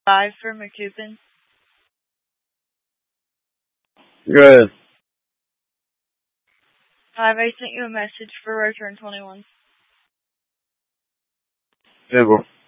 Live for McCoupin. Good. Five, I sent you a message for Return 21. Simple.